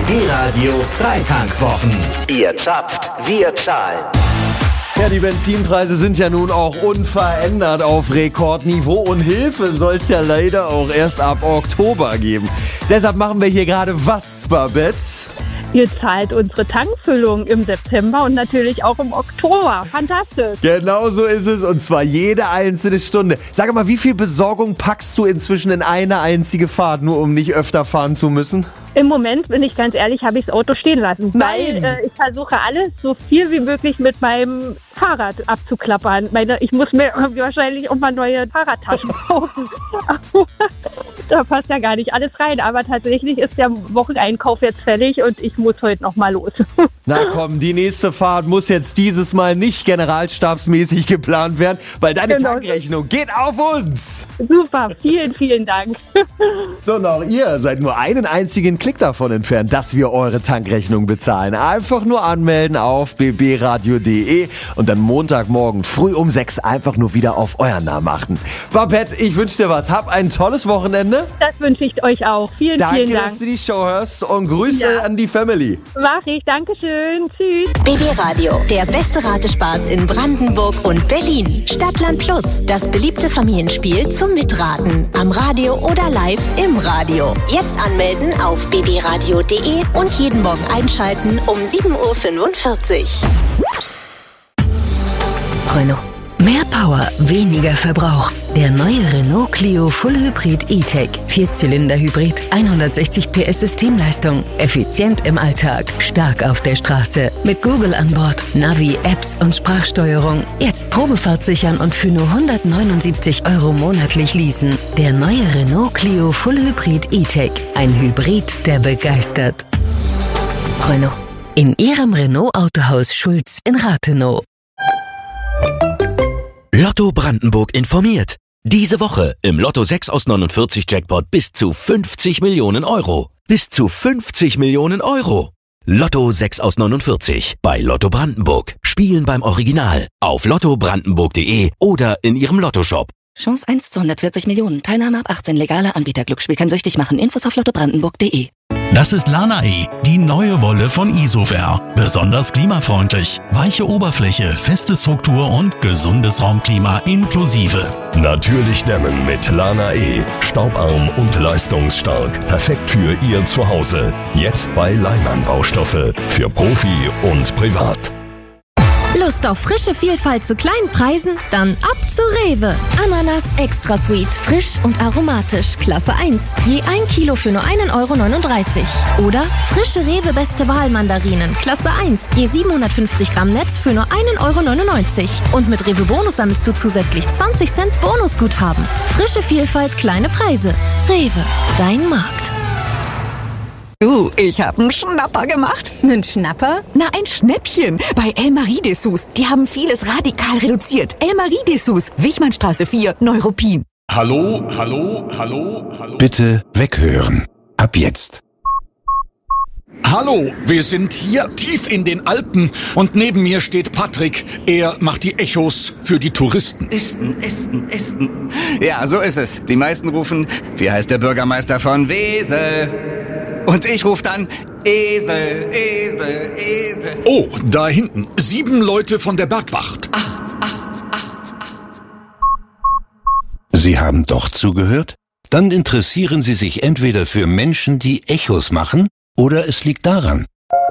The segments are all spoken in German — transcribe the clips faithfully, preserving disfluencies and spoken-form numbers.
B B-Radio Freitankwwochen. Ihr zapft, wir zahlen. Ja, die Benzinpreise sind ja nun auch unverändert auf Rekordniveau und Hilfe soll es ja leider auch erst ab Oktober geben. Deshalb machen wir hier gerade was, Babette? Ihr zahlt unsere Tankfüllung im September und natürlich auch im Oktober. Fantastisch. Genau so ist es, und zwar jede einzelne Stunde. Sag mal, wie viel Besorgung packst du inzwischen in eine einzige Fahrt, nur um nicht öfter fahren zu müssen? Im Moment, bin ich ganz ehrlich, habe ich das Auto stehen lassen. Nein! Weil äh, ich versuche alles so viel wie möglich mit meinem Fahrrad abzuklappern. Meine, ich muss mir wahrscheinlich auch mal neue Fahrradtaschen kaufen. Da passt ja gar nicht alles rein. Aber tatsächlich ist der Wocheneinkauf jetzt fällig und ich muss heute noch mal los. Na komm, die nächste Fahrt muss jetzt dieses Mal nicht generalstabsmäßig geplant werden, weil deine Genau. Tankrechnung geht auf uns. Super, vielen, vielen Dank. So, und auch ihr seid nur einen einzigen Klick davon entfernt, dass wir eure Tankrechnung bezahlen. Einfach nur anmelden auf b b radio punkt d e und dann Montagmorgen früh um sechs einfach nur wieder auf euren Namen achten. Babette, ich wünsche dir was. Hab ein tolles Wochenende. Das wünsche ich euch auch. Vielen, Danke, vielen Dank. dass du die Show hörst, und Grüße Ja. an die Family. Mach ich. Dankeschön. Tschüss. B B-Radio, der beste Ratespaß in Brandenburg und Berlin. Stadtland Plus, das beliebte Familienspiel zum Mitraten. Am Radio oder live im Radio. Jetzt anmelden auf b b radio punkt d e und jeden Morgen einschalten um sieben Uhr fünfundvierzig. Renault. Mehr Power, weniger Verbrauch. Der neue Renault Clio Full Hybrid E-Tech. Vierzylinder-Hybrid, hundertsechzig P S Systemleistung. Effizient im Alltag, stark auf der Straße. Mit Google an Bord, Navi, Apps und Sprachsteuerung. Jetzt Probefahrt sichern und für nur hundertneunundsiebzig Euro monatlich leasen. Der neue Renault Clio Full Hybrid E-Tech. Ein Hybrid, der begeistert. Renault. In Ihrem Renault-Autohaus Schulz in Rathenow. Lotto Brandenburg informiert. Diese Woche im Lotto sechs aus neunundvierzig Jackpot bis zu fünfzig Millionen Euro. Bis zu fünfzig Millionen Euro. Lotto sechs aus neunundvierzig bei Lotto Brandenburg. Spielen beim Original. Auf lotto brandenburg punkt d e oder in Ihrem Lottoshop. Chance eins zu hundertvierzig Millionen. Teilnahme ab achtzehn. Legaler Anbieter. Glücksspiel kann süchtig machen. Infos auf lotto brandenburg punkt d e. Das ist Lana-E, die neue Wolle von Isofer. Besonders klimafreundlich. Weiche Oberfläche, feste Struktur und gesundes Raumklima inklusive. Natürlich dämmen mit Lana-E. Staubarm und leistungsstark. Perfekt für Ihr Zuhause. Jetzt bei Leimann Baustoffe. Für Profi und Privat. Lust auf frische Vielfalt zu kleinen Preisen? Dann ab zu Rewe. Ananas Extra Sweet, frisch und aromatisch, Klasse eins. Je ein Kilo für nur einen Euro neununddreißig. Oder frische Rewe Beste Wahl Mandarinen, Klasse eins. Je siebenhundertfünfzig Gramm Netz für nur einen Euro neunundneunzig. Und mit Rewe Bonus sammelst du zusätzlich zwanzig Cent Bonusguthaben. Frische Vielfalt, kleine Preise. Rewe, dein Markt. Du, ich hab einen Schnapper gemacht. Nen Schnapper? Na, ein Schnäppchen. Bei Elmarie Dessous. Die haben vieles radikal reduziert. Elmarie Dessous, Wichmannstraße vier, Neuruppin. Hallo, hallo, hallo, hallo. Bitte weghören. Ab jetzt. Hallo, wir sind hier tief in den Alpen und neben mir steht Patrick. Er macht die Echos für die Touristen. Esten, Esten, Esten. Ja, so ist es. Die meisten rufen, wie heißt der Bürgermeister von Wesel? Und ich rufe dann, Esel, Esel, Esel. Oh, da hinten. Sieben Leute von der Bergwacht. Acht, acht, acht, acht. Sie haben doch zugehört? Dann interessieren Sie sich entweder für Menschen, die Echos machen, oder es liegt daran.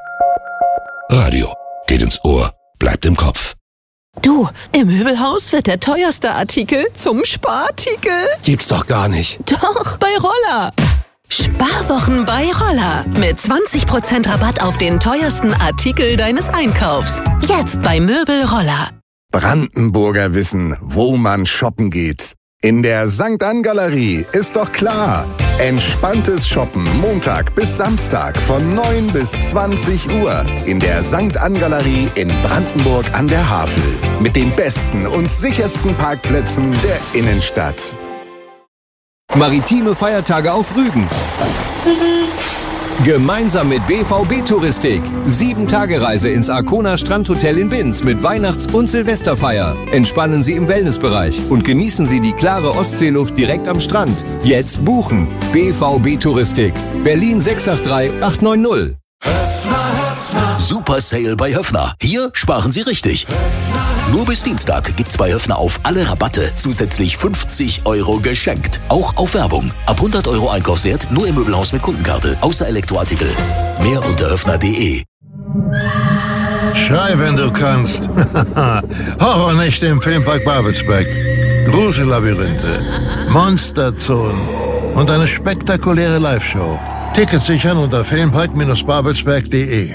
Radio. Geht ins Ohr, bleibt im Kopf. Du, im Möbelhaus wird der teuerste Artikel zum Sparartikel. Gibt's doch gar nicht. Doch, bei Roller. Sparwochen bei Roller. Mit zwanzig Prozent Rabatt auf den teuersten Artikel deines Einkaufs. Jetzt bei Möbel Roller. Brandenburger wissen, wo man shoppen geht. In der Sankt Ann Galerie ist doch klar. Entspanntes Shoppen Montag bis Samstag von neun bis zwanzig Uhr. In der Sankt Ann Galerie in Brandenburg an der Havel. Mit den besten und sichersten Parkplätzen der Innenstadt. Maritime Feiertage auf Rügen. Gemeinsam mit B V B Touristik. Sieben Tage Reise ins Arkona Strandhotel in Binz mit Weihnachts- und Silvesterfeier. Entspannen Sie im Wellnessbereich und genießen Sie die klare Ostseeluft direkt am Strand. Jetzt buchen. B V B Touristik. Berlin sechs acht drei acht neun null. Super Sale bei Höffner. Hier sparen Sie richtig. Nur bis Dienstag gibt's bei Höffner auf alle Rabatte zusätzlich fünfzig Euro geschenkt. Auch auf Werbung. Ab hundert Euro Einkaufswert nur im Möbelhaus mit Kundenkarte. Außer Elektroartikel. Mehr unter höffner punkt de. Schrei, wenn du kannst. Horrornächte im Filmpark Babelsberg. Grusellabyrinthe. Monsterzonen. Und eine spektakuläre Live-Show. Tickets sichern unter filmpark babelsberg punkt de.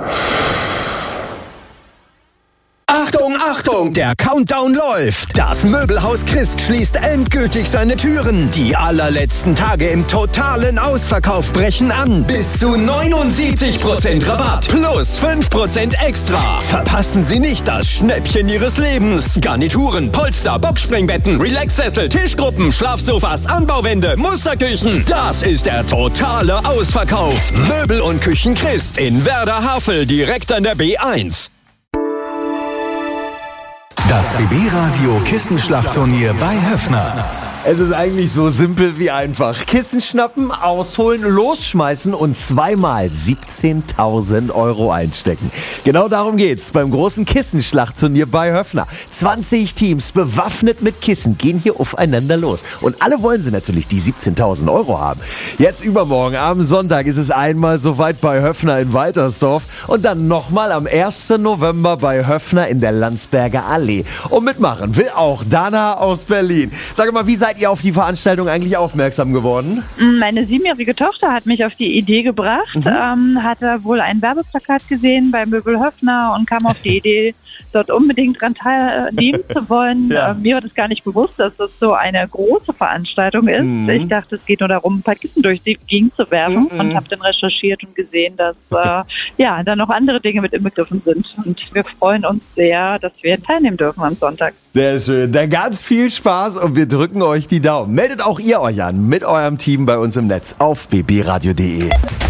Achtung, Achtung, der Countdown läuft. Das Möbelhaus Christ schließt endgültig seine Türen. Die allerletzten Tage im totalen Ausverkauf brechen an. Bis zu neunundsiebzig Prozent Rabatt plus fünf Prozent extra. Verpassen Sie nicht das Schnäppchen Ihres Lebens. Garnituren, Polster, Boxspringbetten, Relaxsessel, Tischgruppen, Schlafsofas, Anbauwände, Musterküchen. Das ist der totale Ausverkauf. Möbel und Küchen Christ in Werder-Havel, direkt an der B eins. Das B B-Radio Kissenschlachtturnier bei Höffner. Es ist eigentlich so simpel wie einfach. Kissen schnappen, ausholen, losschmeißen und zweimal siebzehntausend Euro einstecken. Genau darum geht's beim großen Kissenschlachtturnier bei Höffner. zwanzig Teams bewaffnet mit Kissen gehen hier aufeinander los. Und alle wollen sie natürlich die siebzehntausend Euro haben. Jetzt übermorgen, am Sonntag, ist es einmal soweit bei Höffner in Waltersdorf und dann nochmal am ersten November bei Höffner in der Landsberger Allee. Und mitmachen will auch Dana aus Berlin. Sag mal, wie seid ihr auf die Veranstaltung eigentlich aufmerksam geworden? Meine siebenjährige Tochter hat mich auf die Idee gebracht, mhm. ähm, hatte wohl ein Werbeplakat gesehen bei Möbel Höffner und kam auf die Idee, dort unbedingt dran teilnehmen zu wollen. Ja. Äh, mir war das gar nicht bewusst, dass das so eine große Veranstaltung ist. Mhm. Ich dachte, es geht nur darum, ein paar Kissen durch die Gegend zu werfen mhm. und habe dann recherchiert und gesehen, dass äh, ja, da noch andere Dinge mit inbegriffen sind. Und wir freuen uns sehr, dass wir teilnehmen dürfen am Sonntag. Sehr schön. Dann ganz viel Spaß und wir drücken euch die Daumen. Meldet auch ihr euch an mit eurem Team bei uns im Netz auf b b radio punkt de.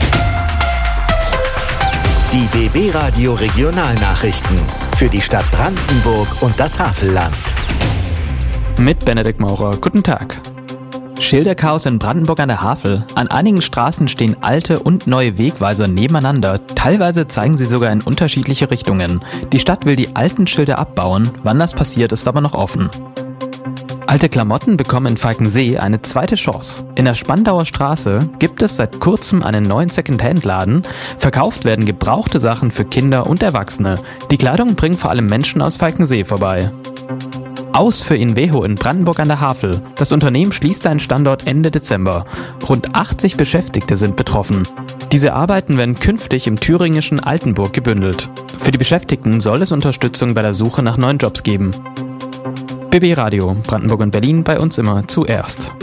Die B B-Radio Regionalnachrichten für die Stadt Brandenburg und das Havelland. Mit Benedikt Maurer. Guten Tag. Schilderchaos in Brandenburg an der Havel. An einigen Straßen stehen alte und neue Wegweiser nebeneinander. Teilweise zeigen sie sogar in unterschiedliche Richtungen. Die Stadt will die alten Schilder abbauen. Wann das passiert, ist aber noch offen. Alte Klamotten bekommen in Falkensee eine zweite Chance. In der Spandauer Straße gibt es seit kurzem einen neuen Second-Hand-Laden. Verkauft werden gebrauchte Sachen für Kinder und Erwachsene. Die Kleidung bringt vor allem Menschen aus Falkensee vorbei. Aus für Inveho in Brandenburg an der Havel. Das Unternehmen schließt seinen Standort Ende Dezember. Rund achtzig Beschäftigte sind betroffen. Diese Arbeiten werden künftig im thüringischen Altenburg gebündelt. Für die Beschäftigten soll es Unterstützung bei der Suche nach neuen Jobs geben. B B Radio, Brandenburg und Berlin, bei uns immer zuerst.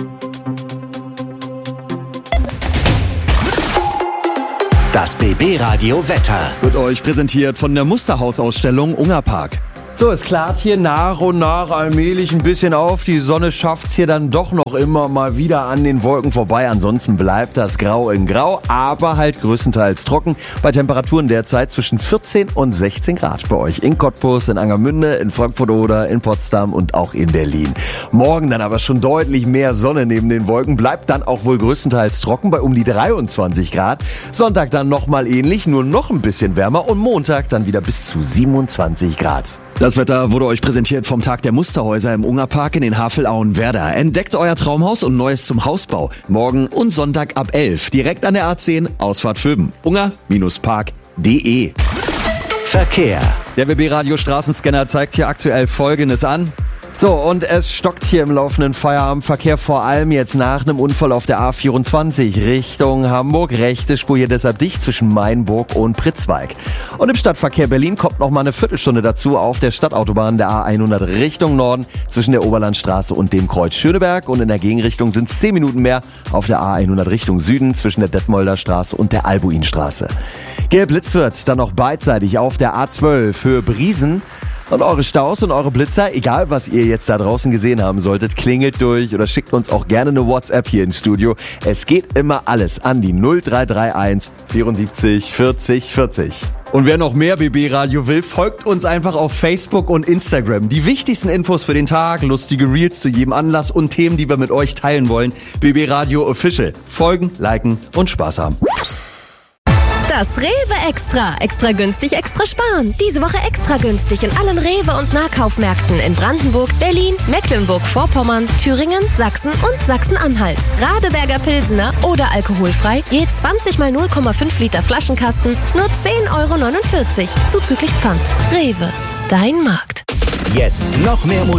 Das B B-Radio Wetter wird euch präsentiert von der Musterhausausstellung Ungerpark. So, es klart hier nach und nach allmählich ein bisschen auf. Die Sonne schafft's hier dann doch noch immer mal wieder an den Wolken vorbei. Ansonsten bleibt das Grau in Grau, aber halt größtenteils trocken. Bei Temperaturen derzeit zwischen vierzehn und sechzehn Grad bei euch in Cottbus, in Angermünde, in Frankfurt oder in Potsdam und auch in Berlin. Morgen dann aber schon deutlich mehr Sonne neben den Wolken. Bleibt dann auch wohl größtenteils trocken bei um die dreiundzwanzig Grad. Sonntag dann nochmal ähnlich, nur noch ein bisschen wärmer und Montag dann wieder bis zu siebenundzwanzig Grad. Das Wetter wurde euch präsentiert vom Tag der Musterhäuser im Ungerpark in den Havelauen-Werder. Entdeckt euer Traumhaus und Neues zum Hausbau. Morgen und Sonntag ab elf. Direkt an der A zehn, Ausfahrt Vöben. unger-park punkt de. Verkehr. Der B B-Radio Straßenscanner zeigt hier aktuell Folgendes an. So, und es stockt hier im laufenden Feierabendverkehr, vor allem jetzt nach einem Unfall auf der A vierundzwanzig Richtung Hamburg. Rechte Spur hier deshalb dicht zwischen Mainburg und Pritzwalk. Und im Stadtverkehr Berlin kommt noch mal eine Viertelstunde dazu auf der Stadtautobahn der A hundert Richtung Norden zwischen der Oberlandstraße und dem Kreuz Schöneberg. Und in der Gegenrichtung sind es zehn Minuten mehr auf der A hundert Richtung Süden zwischen der Detmolder Straße und der Albuinstraße. Geblitzt wird dann noch beidseitig auf der A zwölf Höhe Briesen. Und eure Staus und eure Blitzer, egal was ihr jetzt da draußen gesehen haben solltet, klingelt durch oder schickt uns auch gerne eine WhatsApp hier ins Studio. Es geht immer alles an die null drei drei eins vierundsiebzig vierzig vierzig. Und wer noch mehr B B Radio will, folgt uns einfach auf Facebook und Instagram. Die wichtigsten Infos für den Tag, lustige Reels zu jedem Anlass und Themen, die wir mit euch teilen wollen. B B Radio Official. Folgen, liken und Spaß haben. Das Rewe Extra. Extra günstig, extra sparen. Diese Woche extra günstig in allen Rewe- und Nahkaufmärkten in Brandenburg, Berlin, Mecklenburg-Vorpommern, Thüringen, Sachsen und Sachsen-Anhalt. Radeberger Pilsener oder alkoholfrei, je zwanzig mal null Komma fünf Liter Flaschenkasten, nur zehn Euro neunundvierzig, zuzüglich Pfand. Rewe, dein Markt. Jetzt noch mehr Musik.